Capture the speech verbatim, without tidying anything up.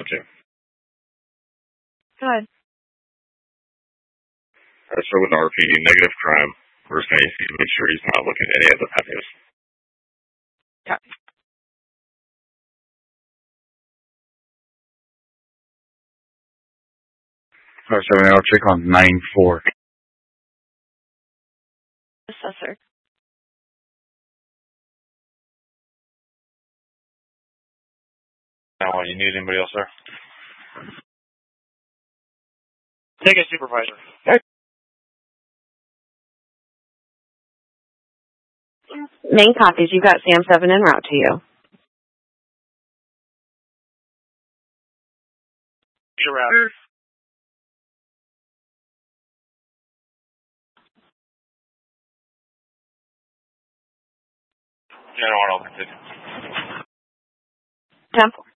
two. Go ahead. Uh, so with R P D, negative crime. We're just going to see to make sure he's not looking at any of the avenues. Okay. Five seven, I'll check on nine four. Assessor. Now, uh, you need anybody else, sir? Take a supervisor. Okay. Main copies. You've got Sam seven en route to you. You're out. General, I'll continue. Temple.